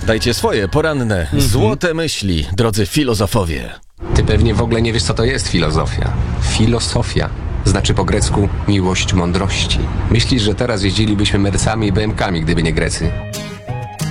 Dajcie swoje poranne, złote myśli, drodzy filozofowie. Ty pewnie w ogóle nie wiesz, co to jest filozofia. Filosofia znaczy po grecku miłość mądrości. Myślisz, że teraz jeździlibyśmy Mercami i BM-kami, gdyby nie Grecy?